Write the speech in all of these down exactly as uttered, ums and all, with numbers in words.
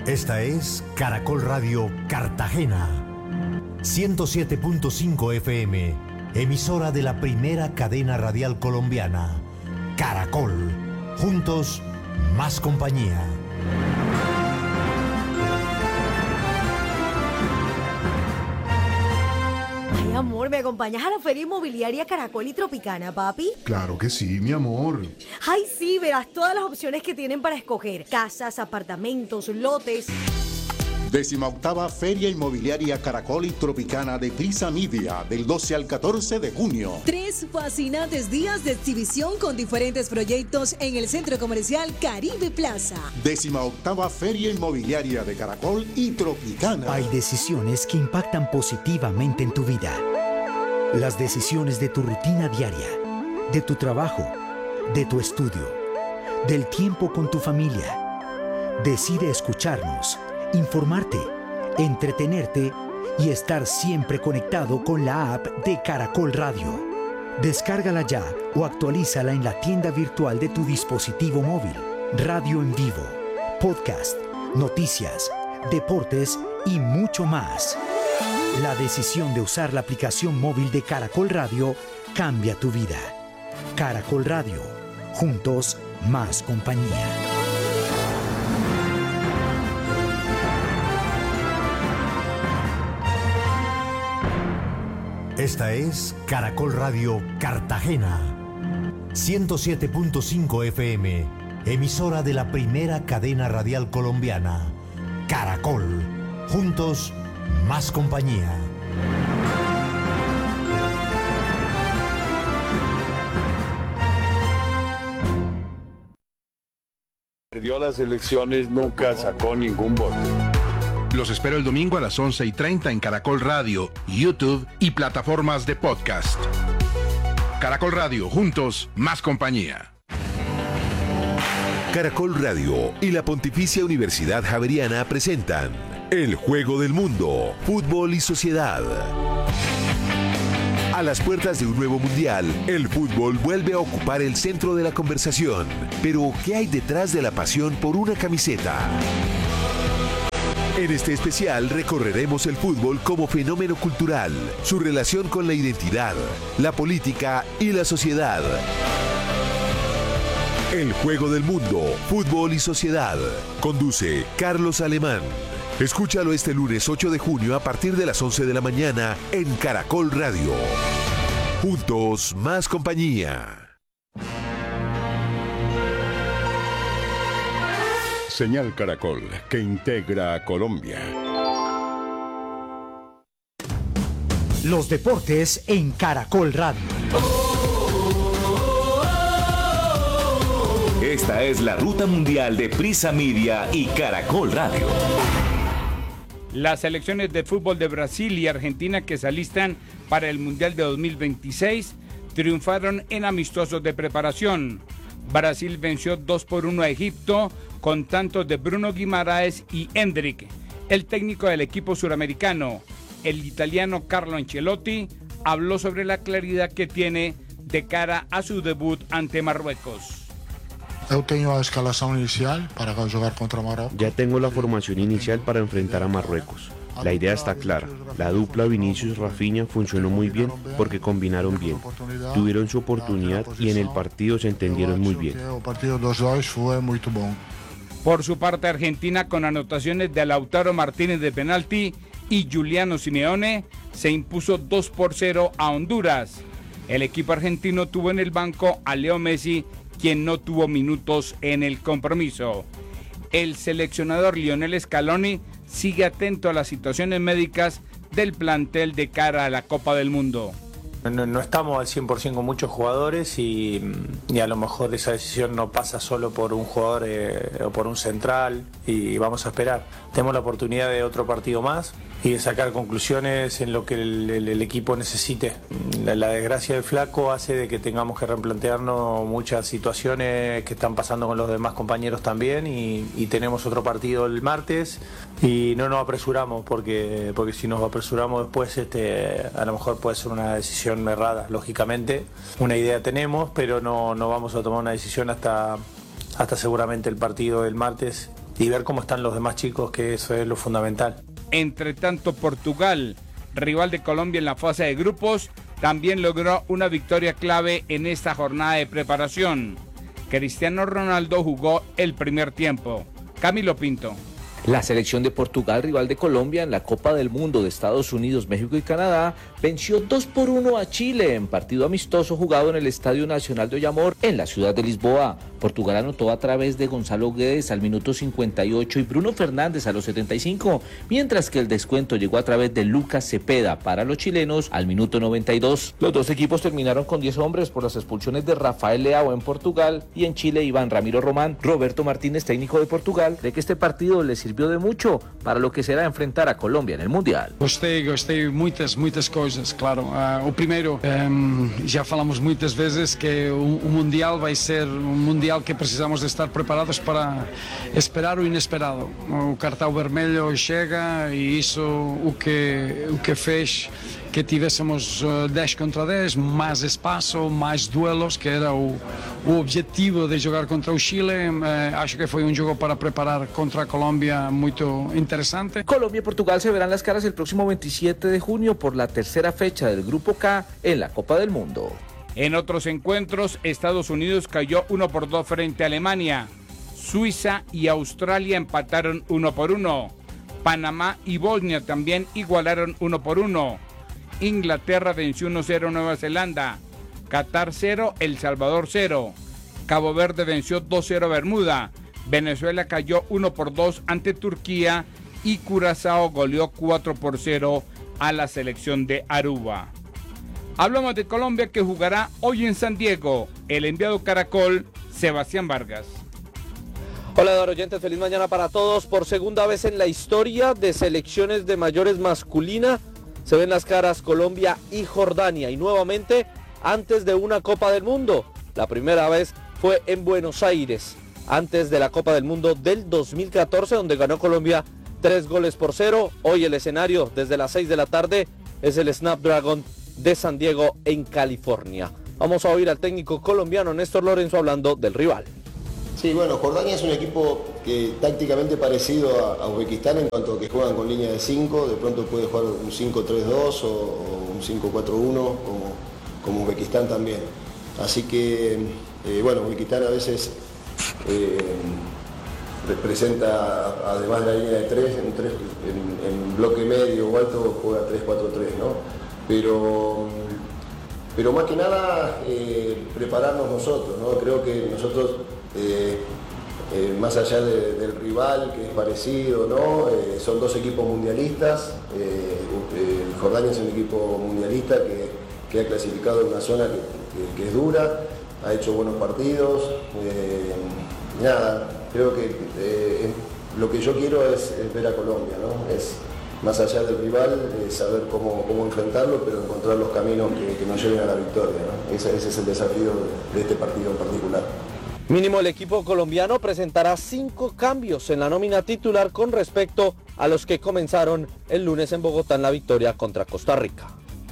Esta es Caracol Radio Cartagena, ciento siete punto cinco F M, emisora de la primera cadena radial colombiana. Caracol, juntos, más compañía. Ay, amor, ¿me acompañas a la Feria Inmobiliaria Caracol y Tropicana, papi? Claro que sí, mi amor. Ay, sí, verás todas las opciones que tienen para escoger. Casas, apartamentos, lotes. Décima octava Feria Inmobiliaria Caracol y Tropicana de Prisa Media, del doce al catorce de junio. Tres fascinantes días de exhibición con diferentes proyectos en el Centro Comercial Caribe Plaza. Décima octava Feria Inmobiliaria de Caracol y Tropicana. Hay decisiones que impactan positivamente en tu vida. Las decisiones de tu rutina diaria, de tu trabajo, de tu estudio, del tiempo con tu familia. Decide escucharnos, informarte, entretenerte y estar siempre conectado con la app de Caracol Radio. Descárgala ya o actualízala en la tienda virtual de tu dispositivo móvil. Radio en vivo, podcast, noticias, deportes y mucho más. La decisión de usar la aplicación móvil de Caracol Radio cambia tu vida. Caracol Radio, juntos, más compañía. Esta es Caracol Radio Cartagena, ciento siete punto cinco F M, emisora de la primera cadena radial colombiana. Caracol, juntos, más compañía. Perdió las elecciones, nunca sacó ningún voto. Los espero el domingo a las once y treinta en Caracol Radio, YouTube y plataformas de podcast. Caracol Radio, juntos, más compañía. Caracol Radio y la Pontificia Universidad Javeriana presentan El Juego del Mundo, Fútbol y Sociedad. A las puertas de un nuevo mundial, el fútbol vuelve a ocupar el centro de la conversación. Pero, ¿qué hay detrás de la pasión por una camiseta? En este especial recorreremos el fútbol como fenómeno cultural, su relación con la identidad, la política y la sociedad. El Juego del Mundo, Fútbol y Sociedad. Conduce Carlos Alemán. Escúchalo este lunes ocho de junio a partir de las once de la mañana en Caracol Radio. Juntos, más compañía. Señal Caracol, que integra a Colombia. Los deportes en Caracol Radio. Esta es la ruta mundial de Prisa Media y Caracol Radio. Las selecciones de fútbol de Brasil y Argentina que se alistan para el Mundial de dos mil veintiséis triunfaron en amistosos de preparación. Brasil venció dos por uno a Egipto con tantos de Bruno Guimaraes y Endrick. El técnico del equipo suramericano, el italiano Carlo Ancelotti, habló sobre la claridad que tiene de cara a su debut ante Marruecos. Eu tenho a escalação inicial para jugar contra Marruecos. Ya tengo la formación inicial para enfrentar a Marruecos. La idea está clara. La dupla Vinicius-Rafinha funcionó muy bien porque combinaron bien. Tuvieron su oportunidad y en el partido se entendieron muy bien. El partido dos dois fue muy bueno. Por su parte, Argentina, con anotaciones de Lautaro Martínez de penalti y Giuliano Simeone, se impuso dos por cero a Honduras. El equipo argentino tuvo en el banco a Leo Messi, quien no tuvo minutos en el compromiso. El seleccionador Lionel Scaloni sigue atento a las situaciones médicas del plantel de cara a la Copa del Mundo. No, no estamos al cien por ciento con muchos jugadores y, y a lo mejor esa decisión no pasa solo por un jugador eh, o por un central y vamos a esperar. Tenemos la oportunidad de otro partido más y de sacar conclusiones en lo que el, el, el equipo necesite. La, la desgracia del flaco hace de que tengamos que replantearnos muchas situaciones que están pasando con los demás compañeros también y, y tenemos otro partido el martes y no nos apresuramos porque, porque si nos apresuramos después este, a lo mejor puede ser una decisión errada, lógicamente. Una idea tenemos, pero no, no vamos a tomar una decisión hasta, hasta seguramente el partido del martes y ver cómo están los demás chicos, que eso es lo fundamental. Entre tanto, Portugal, rival de Colombia en la fase de grupos, también logró una victoria clave en esta jornada de preparación. Cristiano Ronaldo jugó el primer tiempo. Camilo Pinto. La selección de Portugal, rival de Colombia en la Copa del Mundo de Estados Unidos, México y Canadá, venció dos por uno a Chile en partido amistoso jugado en el Estadio Nacional de Oyamor en la ciudad de Lisboa. Portugal anotó a través de Gonzalo Guedes al minuto cincuenta y ocho y Bruno Fernández a los setenta y cinco, mientras que el descuento llegó a través de Lucas Cepeda para los chilenos al minuto noventa y dos. Los dos equipos terminaron con diez hombres por las expulsiones de Rafael Leao en Portugal y en Chile Iván Ramiro Román. Roberto Martínez, técnico de Portugal, cree que este partido le sirvió de mucho para lo que será enfrentar a Colombia en el Mundial. Gostei, gostei muitas, muitas coisas, claro. Uh, o primeiro, um, já falamos muitas vezes que o, o Mundial vai ser um Mundial que precisamos de estar preparados para esperar o inesperado. O cartão vermelho chega e isso o que, o que fez que tivéssemos uh, dez contra dez, mais espaço, mais duelos, que era o, o objetivo de jogar contra o Chile. Uh, acho que foi um jogo para preparar contra a Colômbia muito interesante. Colombia y Portugal se verán las caras el próximo veintisiete de junio por la tercera fecha del Grupo K en la Copa del Mundo. En otros encuentros, Estados Unidos cayó uno por dos frente a Alemania. Suiza y Australia empataron uno por uno. Panamá y Bosnia también igualaron uno por uno. Inglaterra venció uno cero a Nueva Zelanda. Qatar cero, El Salvador cero. Cabo Verde venció dos cero a Bermuda. Venezuela cayó uno por dos ante Turquía y Curazao goleó cuatro por cero a la selección de Aruba. Hablamos de Colombia, que jugará hoy en San Diego. El enviado Caracol, Sebastián Vargas. Hola, Eduardo oyentes, feliz mañana para todos. Por segunda vez en la historia de selecciones de mayores masculina se ven las caras Colombia y Jordania, y nuevamente antes de una Copa del Mundo. La primera vez fue en Buenos Aires, antes de la Copa del Mundo del dos mil catorce, donde ganó Colombia tres goles por cero. Hoy el escenario, desde las seis de la tarde, es el Snapdragon de San Diego en California. Vamos a oír al técnico colombiano Néstor Lorenzo hablando del rival. Sí, bueno, Jordania es un equipo que tácticamente parecido a, a Uzbekistán en cuanto a que juegan con línea de cinco, de pronto puede jugar un cinco tres dos o, o un cinco cuatro uno como, como Uzbekistán también. Así que, eh, bueno, Uzbekistán a veces eh, representa, además de la línea de tres, en, tres en, en bloque medio o alto juega tres cuatro tres, ¿no? Pero, pero más que nada eh, prepararnos nosotros, ¿no? Creo que nosotros, eh, eh, más allá de, del rival, que es parecido, ¿no? Eh, son dos equipos mundialistas. Eh, eh, Jordania es un equipo mundialista que, que ha clasificado en una zona que, que, que es dura, ha hecho buenos partidos. Eh, nada, creo que eh, lo que yo quiero es, es ver a Colombia, ¿no? Es, más allá del rival, eh, saber cómo, cómo enfrentarlo, pero encontrar los caminos que, que nos lleven a la victoria, ¿no? Ese, ese es el desafío de, de este partido en particular. Mínimo el equipo colombiano presentará cinco cambios en la nómina titular con respecto a los que comenzaron el lunes en Bogotá en la victoria contra Costa Rica.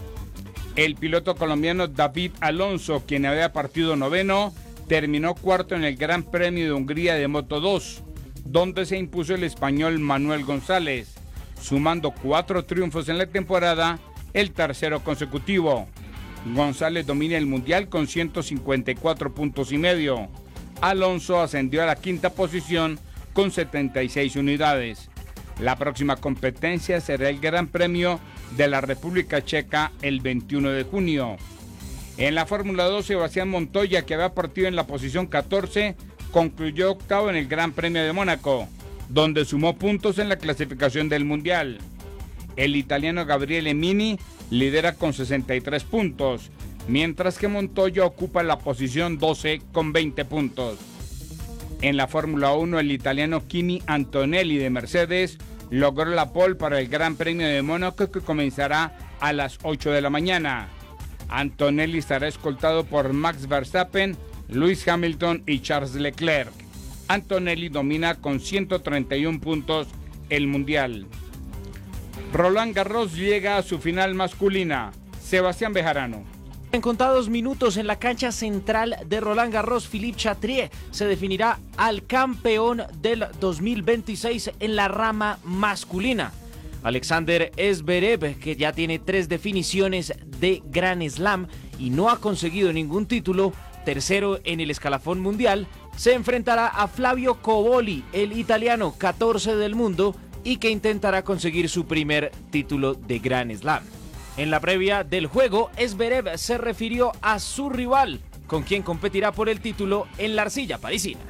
El piloto colombiano David Alonso, quien había partido noveno, terminó cuarto en el Gran Premio de Hungría de Moto dos, donde se impuso el español Manuel González, sumando cuatro triunfos en la temporada, el tercero consecutivo. González domina el mundial con ciento cincuenta y cuatro puntos y medio. Alonso ascendió a la quinta posición con setenta y seis unidades. La próxima competencia será el Gran Premio de la República Checa el veintiuno de junio. En la Fórmula dos, Sebastián Montoya, que había partido en la posición catorce, concluyó octavo en el Gran Premio de Mónaco, donde sumó puntos en la clasificación del Mundial. El italiano Gabriele Mini lidera con sesenta y tres puntos, mientras que Montoya ocupa la posición doce con veinte puntos. En la Fórmula uno, el italiano Kimi Antonelli de Mercedes logró la pole para el Gran Premio de Mónaco, que comenzará a las ocho de la mañana. Antonelli estará escoltado por Max Verstappen, Lewis Hamilton y Charles Leclerc. Antonelli domina con ciento treinta y uno puntos el Mundial. Roland Garros llega a su final masculina. Sebastián Bejarano. En contados minutos en la cancha central de Roland Garros, Philippe Chatrier se definirá al campeón del dos mil veintiséis en la rama masculina. Alexander Zverev, que ya tiene tres definiciones de Grand Slam y no ha conseguido ningún título, tercero en el escalafón mundial, se enfrentará a Flavio Cobolli, el italiano catorce del mundo y que intentará conseguir su primer título de Grand Slam. En la previa del juego, Zverev se refirió a su rival, con quien competirá por el título en la arcilla parisina.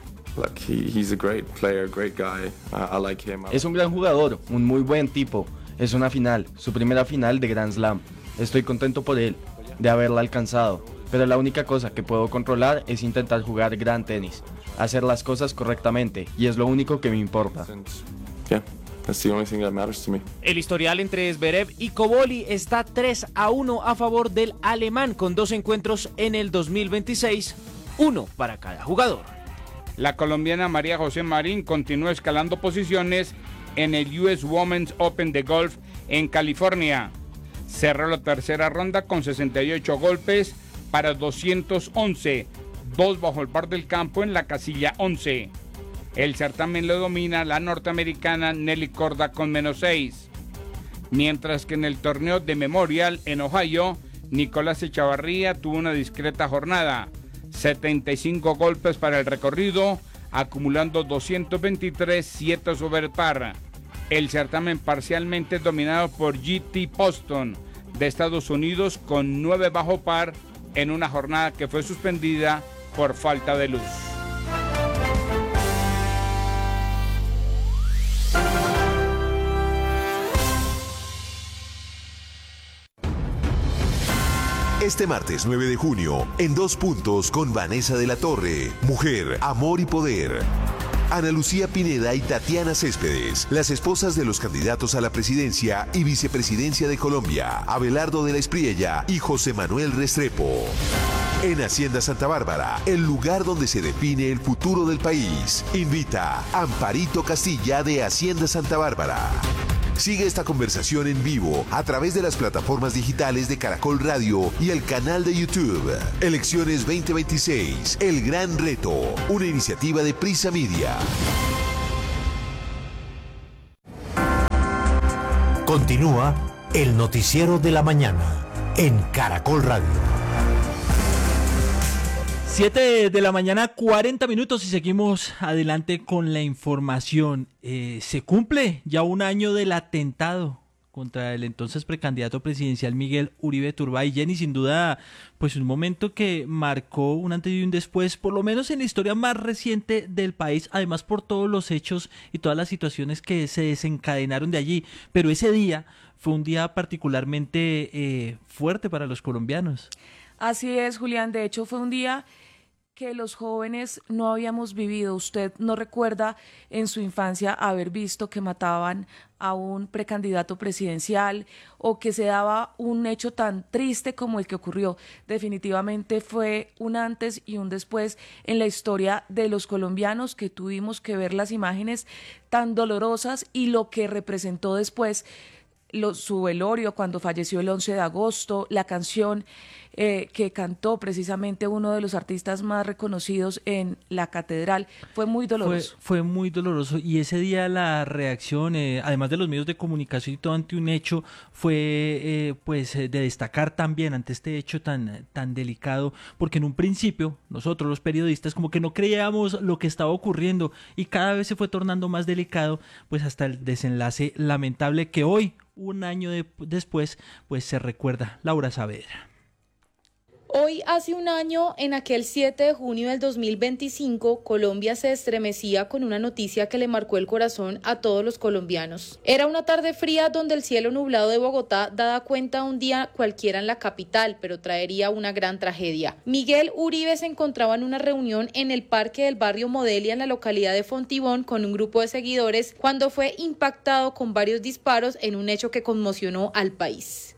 Es un gran jugador, un muy buen tipo. Es una final, su primera final de Grand Slam. Estoy contento por él, de haberla alcanzado. Pero la única cosa que puedo controlar es intentar jugar gran tenis, hacer las cosas correctamente, y es lo único que me importa. Yeah. That's the only thing that matters to me. El historial entre Zverev y Cobolli está tres a uno a favor del alemán, con dos encuentros en el dos mil veintiséis, uno para cada jugador. La colombiana María José Marín continúa escalando posiciones en el U S Women's Open de golf en California. Cerró la tercera ronda con sesenta y ocho golpes para doscientos once, dos bajo el par del campo en la casilla once. El certamen lo domina la norteamericana Nelly Corda con menos seis. Mientras que en el torneo de Memorial en Ohio, Nicolás Echavarría tuvo una discreta jornada. setenta y cinco golpes para el recorrido, acumulando doscientos veintitrés, siete sobre el par. El certamen parcialmente dominado por G T Poston de Estados Unidos con nueve bajo par en una jornada que fue suspendida por falta de luz. Este martes nueve de junio, en Dos Puntos con Vanessa de la Torre, Mujer, Amor y Poder. Ana Lucía Pineda y Tatiana Céspedes, las esposas de los candidatos a la presidencia y vicepresidencia de Colombia, Abelardo de la Espriella y José Manuel Restrepo. En Hacienda Santa Bárbara, el lugar donde se define el futuro del país. Invita Amparito Castilla de Hacienda Santa Bárbara. Sigue esta conversación en vivo a través de las plataformas digitales de Caracol Radio y el canal de YouTube. Elecciones veinte veintiséis, El Gran Reto, una iniciativa de Prisa Media. Continúa el noticiero de la mañana en Caracol Radio. siete de la mañana, cuarenta minutos y seguimos adelante con la información. Eh, se cumple ya un año del atentado contra el entonces precandidato presidencial Miguel Uribe Turbay. Jenny, sin duda, pues un momento que marcó un antes y un después, por lo menos en la historia más reciente del país, además por todos los hechos y todas las situaciones que se desencadenaron de allí. Pero ese día fue un día particularmente eh, fuerte para los colombianos. Así es, Julián. De hecho, fue un día que los jóvenes no habíamos vivido. Usted no recuerda en su infancia haber visto que mataban a un precandidato presidencial o que se daba un hecho tan triste como el que ocurrió. Definitivamente fue un antes y un después en la historia de los colombianos, que tuvimos que ver las imágenes tan dolorosas y lo que representó después lo, su velorio cuando falleció el once de agosto, la canción Eh, que cantó precisamente uno de los artistas más reconocidos en la catedral. Fue muy doloroso. Fue, fue muy doloroso, y ese día la reacción, eh, además de los medios de comunicación y todo ante un hecho, fue eh, pues de destacar también ante este hecho tan, tan delicado, porque en un principio nosotros los periodistas como que no creíamos lo que estaba ocurriendo y cada vez se fue tornando más delicado, pues hasta el desenlace lamentable que hoy, un año de, después, pues se recuerda. Laura Saavedra. Hoy, hace un año, en aquel siete de junio del dos mil veinticinco, Colombia se estremecía con una noticia que le marcó el corazón a todos los colombianos. Era una tarde fría donde el cielo nublado de Bogotá daba cuenta un día cualquiera en la capital, pero traería una gran tragedia. Miguel Uribe se encontraba en una reunión en el parque del barrio Modelia, en la localidad de Fontibón, con un grupo de seguidores, cuando fue impactado con varios disparos en un hecho que conmocionó al país.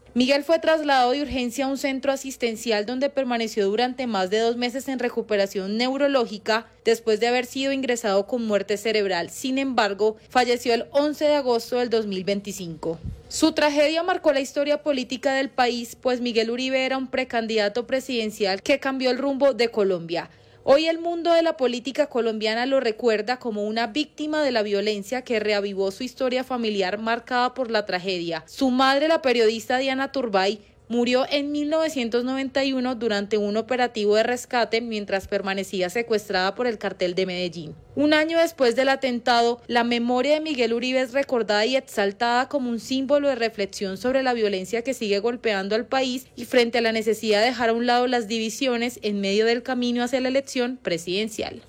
Miguel fue trasladado de urgencia a un centro asistencial donde permaneció durante más de dos meses en recuperación neurológica después de haber sido ingresado con muerte cerebral. Sin embargo, falleció el once de agosto del dos mil veinticinco. Su tragedia marcó la historia política del país, pues Miguel Uribe era un precandidato presidencial que cambió el rumbo de Colombia. Hoy el mundo de la política colombiana lo recuerda como una víctima de la violencia que reavivó su historia familiar marcada por la tragedia. Su madre, la periodista Diana Turbay, murió en mil novecientos noventa y uno durante un operativo de rescate mientras permanecía secuestrada por el cartel de Medellín. Un año después del atentado, la memoria de Miguel Uribe es recordada y exaltada como un símbolo de reflexión sobre la violencia que sigue golpeando al país y frente a la necesidad de dejar a un lado las divisiones en medio del camino hacia la elección presidencial.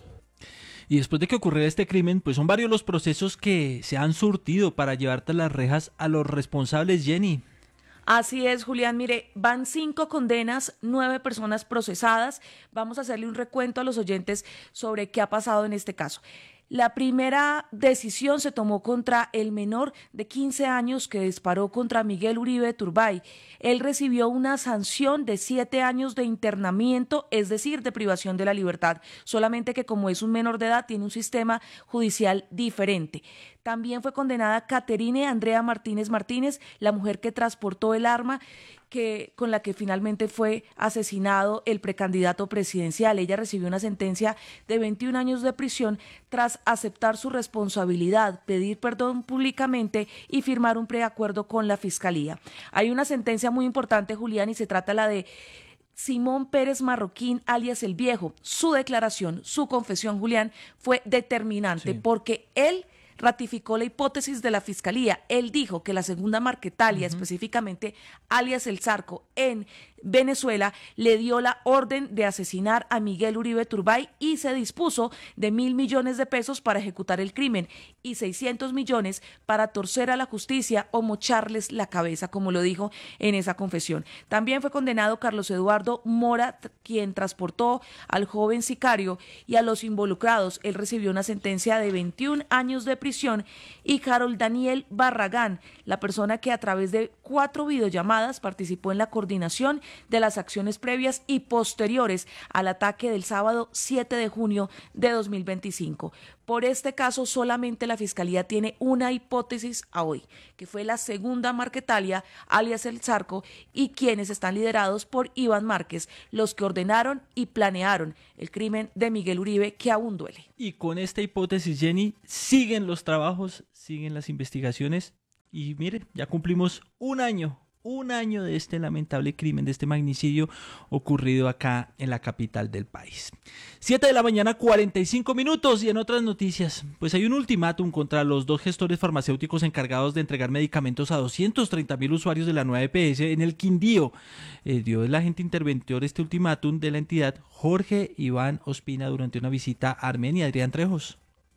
Y después de que ocurriera este crimen, pues son varios los procesos que se han surtido para llevar tras las rejas a los responsables, Jenny. Así es, Julián. Mire, van cinco condenas, nueve personas procesadas. Vamos a hacerle un recuento a los oyentes sobre qué ha pasado en este caso. La primera decisión se tomó contra el menor de quince años que disparó contra Miguel Uribe Turbay. Él recibió una sanción de siete años de internamiento, es decir, de privación de la libertad, solamente que como es un menor de edad tiene un sistema judicial diferente. También fue condenada Caterine Andrea Martínez Martínez, la mujer que transportó el arma que, con la que finalmente fue asesinado el precandidato presidencial. Ella recibió una sentencia de veintiún años de prisión tras aceptar su responsabilidad, pedir perdón públicamente y firmar un preacuerdo con la Fiscalía. Hay una sentencia muy importante, Julián, y se trata la de Simón Pérez Marroquín, alias El Viejo. Su declaración, su confesión, Julián, fue determinante, sí, porque él ratificó la hipótesis de la Fiscalía. Él dijo que la segunda Marquetalia, uh-huh. específicamente alias El Zarco, en Venezuela, le dio la orden de asesinar a Miguel Uribe Turbay y se dispuso de mil millones de pesos para ejecutar el crimen y seiscientos millones para torcer a la justicia o mocharles la cabeza, como lo dijo en esa confesión. También fue condenado Carlos Eduardo Mora, quien transportó al joven sicario y a los involucrados. Él recibió una sentencia de veintiún años de prisión, y Harold Daniel Barragán, la persona que a través de cuatro videollamadas participó en la coordinación de las acciones previas y posteriores al ataque del sábado siete de junio de dos mil veinticinco. Por este caso, solamente la Fiscalía tiene una hipótesis a hoy, que fue la segunda Marquetalia, alias El Zarco, y quienes están liderados por Iván Márquez, los que ordenaron y planearon el crimen de Miguel Uribe, que aún duele. Y con esta hipótesis, Jenny, siguen los trabajos, siguen las investigaciones, y mire, ya cumplimos un año. Un año de este lamentable crimen, de este magnicidio ocurrido acá en la capital del país. siete de la mañana, cuarenta y cinco minutos. Y en otras noticias, pues hay un ultimátum contra los dos gestores farmacéuticos encargados de entregar medicamentos a doscientos treinta mil usuarios de la nueva E P S en el Quindío. Eh, dio el agente interventor este ultimátum de la entidad, Jorge Iván Ospina, durante una visita a Armenia. Adrián Trejos.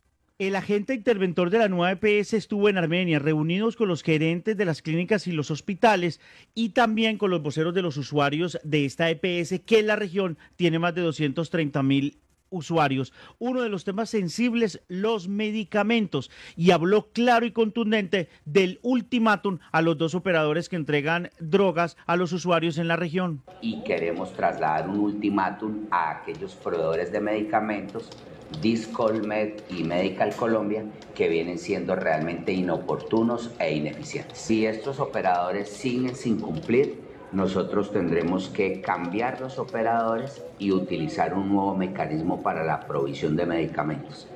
El agente interventor de la nueva E P S estuvo en Armenia, reunidos con los gerentes de las clínicas y los hospitales y también con los voceros de los usuarios de esta E P S, que en la región tiene más de doscientos treinta mil usuarios. Uno de los temas sensibles, los medicamentos, y habló claro y contundente del ultimátum a los dos operadores que entregan drogas a los usuarios en la región. Y queremos trasladar un ultimátum a aquellos proveedores de medicamentos, Discolmed y Medical Colombia, que vienen siendo realmente inoportunos e ineficientes. Si estos operadores siguen sin cumplir, nosotros tendremos que cambiar los operadores y utilizar un nuevo mecanismo para la provisión de medicamentos.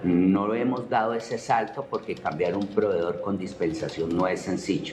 No hemos dado ese salto porque cambiar un proveedor con dispensación no es sencillo,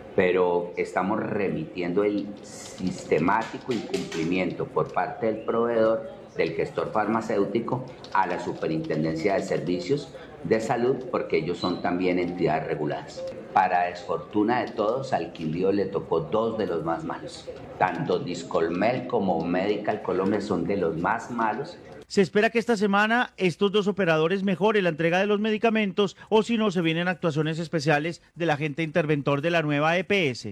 pero estamos remitiendo el sistemático incumplimiento por parte del proveedor, del gestor farmacéutico, a la Superintendencia de Servicios de Salud, porque ellos son también entidades reguladas. Para desfortuna de todos, al Quindío le tocó dos de los más malos. Tanto Discolmed como Medical Colombia son de los más malos. Se espera que esta semana estos dos operadores mejoren la entrega de los medicamentos, o si no, se vienen actuaciones especiales del agente interventor de la nueva E P S.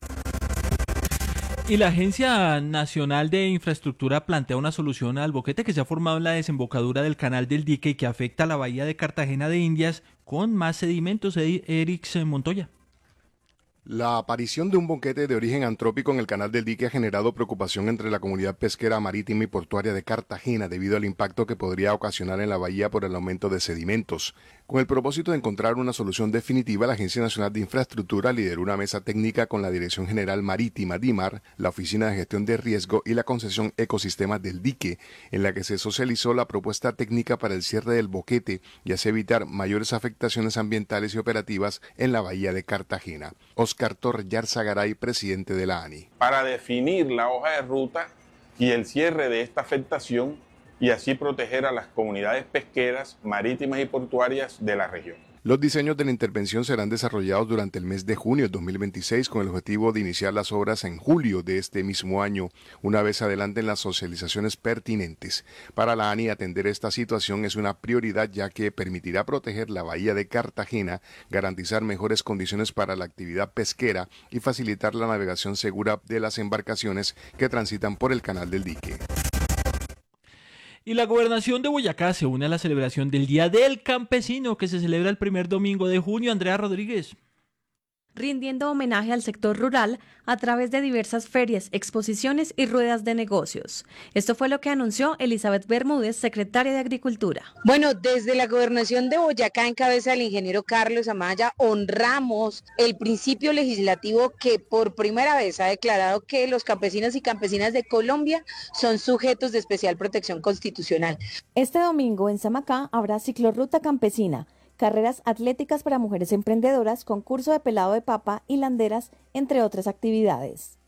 Y la Agencia Nacional de Infraestructura plantea una solución al boquete que se ha formado en la desembocadura del Canal del Dique y que afecta a la bahía de Cartagena de Indias con más sedimentos. Eric Montoya. La aparición de un boquete de origen antrópico en el canal del dique ha generado preocupación entre la comunidad pesquera marítima y portuaria de Cartagena debido al impacto que podría ocasionar en la bahía por el aumento de sedimentos. Con el propósito de encontrar una solución definitiva, la Agencia Nacional de Infraestructura lideró una mesa técnica con la Dirección General Marítima DIMAR, la Oficina de Gestión de Riesgo y la Concesión Ecosistemas del Dique, en la que se socializó la propuesta técnica para el cierre del boquete y así evitar mayores afectaciones ambientales y operativas en la bahía de Cartagena. Oscar Torrellar Zagaray, presidente de la ANI. Para definir la hoja de ruta y el cierre de esta afectación y así proteger a las comunidades pesqueras, marítimas y portuarias de la región. Los diseños de la intervención serán desarrollados durante el mes de junio de dos mil veintiséis con el objetivo de iniciar las obras en julio de este mismo año, una vez adelanten las socializaciones pertinentes. Para la ANI, atender esta situación es una prioridad ya que permitirá proteger la bahía de Cartagena, garantizar mejores condiciones para la actividad pesquera y facilitar la navegación segura de las embarcaciones que transitan por el canal del dique. Y la gobernación de Boyacá se une a la celebración del Día del Campesino, que se celebra el primer domingo de junio. Andrea Rodríguez. Rindiendo homenaje al sector rural a través de diversas ferias, exposiciones y ruedas de negocios. Esto fue lo que anunció Elizabeth Bermúdez, secretaria de Agricultura. Bueno, desde la gobernación de Boyacá, en cabeza del ingeniero Carlos Amaya, honramos el principio legislativo que por primera vez ha declarado que los campesinos y campesinas de Colombia son sujetos de especial protección constitucional. Este domingo en Samacá habrá ciclorruta campesina, carreras atléticas para mujeres emprendedoras, concurso de pelado de papa y landeras, entre otras actividades.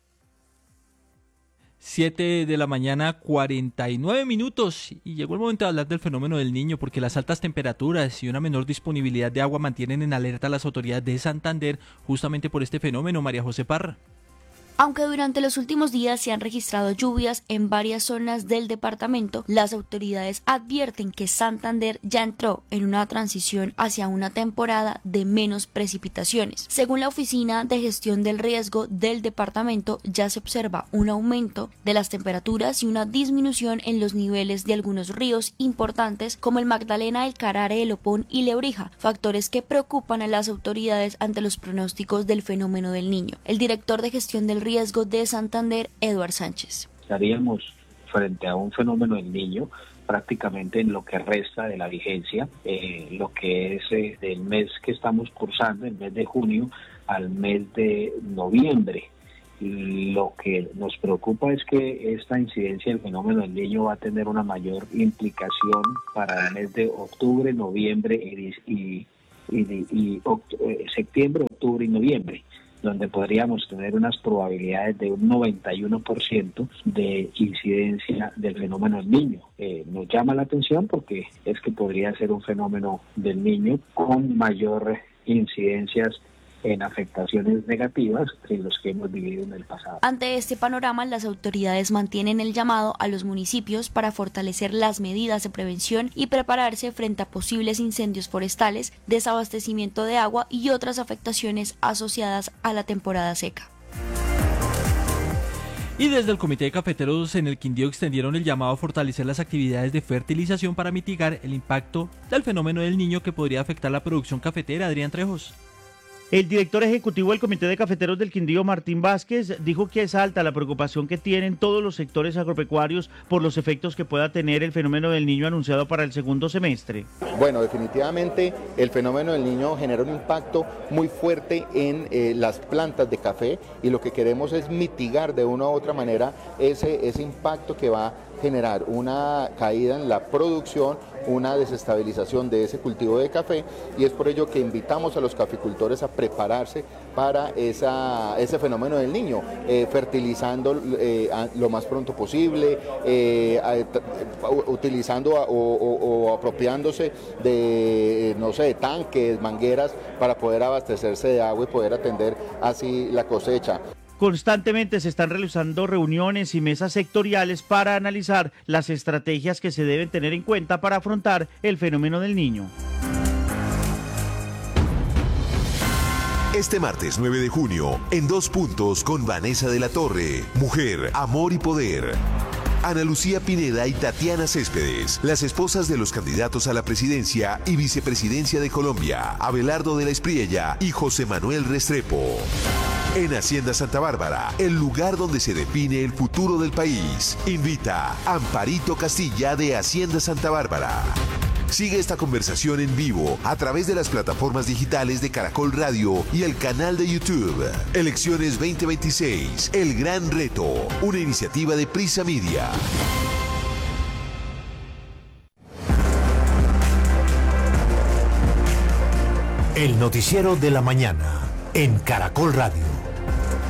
siete de la mañana, cuarenta y nueve minutos, y llegó el momento de hablar del fenómeno del Niño, porque las altas temperaturas y una menor disponibilidad de agua mantienen en alerta a las autoridades de Santander justamente por este fenómeno. María José Parra. Aunque durante los últimos días se han registrado lluvias en varias zonas del departamento, las autoridades advierten que Santander ya entró en una transición hacia una temporada de menos precipitaciones. Según la Oficina de Gestión del Riesgo del departamento, ya se observa un aumento de las temperaturas y una disminución en los niveles de algunos ríos importantes como el Magdalena, el Carare, el Opón y Lebrija, factores que preocupan a las autoridades ante los pronósticos del fenómeno del Niño. El director de Gestión del Riesgo de Santander, Eduard Sánchez. Estaríamos frente a un fenómeno del Niño prácticamente en lo que resta de la vigencia, eh, lo que es eh, del mes que estamos cursando, el mes de junio al mes de noviembre. Lo que nos preocupa es que esta incidencia del fenómeno del Niño va a tener una mayor implicación para el mes de octubre, noviembre y, y, y, y, y oct- eh, septiembre, octubre y noviembre, donde podríamos tener unas probabilidades de un noventa y uno por ciento de incidencia del fenómeno del Niño. Eh, nos llama la atención porque es que podría ser un fenómeno del Niño con mayor incidencias en afectaciones negativas en los que hemos vivido en el pasado. Ante este panorama, las autoridades mantienen el llamado a los municipios para fortalecer las medidas de prevención y prepararse frente a posibles incendios forestales, desabastecimiento de agua y otras afectaciones asociadas a la temporada seca. Y desde el Comité de Cafeteros en el Quindío extendieron el llamado a fortalecer las actividades de fertilización para mitigar el impacto del fenómeno del Niño que podría afectar la producción cafetera. Adrián Trejos. El director ejecutivo del Comité de Cafeteros del Quindío, Martín Vázquez, dijo que es alta la preocupación que tienen todos los sectores agropecuarios por los efectos que pueda tener el fenómeno del Niño anunciado para el segundo semestre. Bueno, definitivamente el fenómeno del Niño genera un impacto muy fuerte en eh, las plantas de café y lo que queremos es mitigar de una u otra manera ese, ese impacto que va a generar una caída en la producción, una desestabilización de ese cultivo de café, y es por ello que invitamos a los caficultores a prepararse para esa, ese fenómeno del Niño, eh, fertilizando eh, a, lo más pronto posible, eh, a, a, utilizando a, o, o, o apropiándose de, no sé, tanques, mangueras para poder abastecerse de agua y poder atender así la cosecha. Constantemente se están realizando reuniones y mesas sectoriales para analizar las estrategias que se deben tener en cuenta para afrontar el fenómeno del Niño. Este martes nueve de junio, en Dos Puntos con Vanessa de la Torre, Mujer, Amor y Poder. Ana Lucía Pineda y Tatiana Céspedes, las esposas de los candidatos a la presidencia y vicepresidencia de Colombia, Abelardo de la Espriella y José Manuel Restrepo. En Hacienda Santa Bárbara, el lugar donde se define el futuro del país, invita Amparito Castilla de Hacienda Santa Bárbara. Sigue esta conversación en vivo a través de las plataformas digitales de Caracol Radio y el canal de YouTube. Elecciones veinte veintiséis, El Gran Reto, una iniciativa de Prisa Media. El noticiero de la mañana en Caracol Radio.